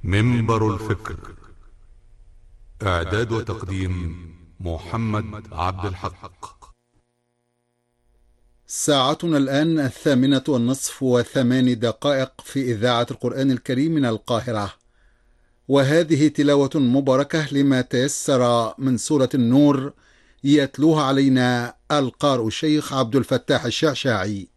منبر الفكر. إعداد وتقديم محمد عبد الحق. ساعتنا الآن 8:08 في إذاعة القرآن الكريم من القاهرة، وهذه تلاوة مباركة لما تيسر من سورة النور، يتلوها علينا القارئ الشيخ عبد الفتاح الشعشاعي.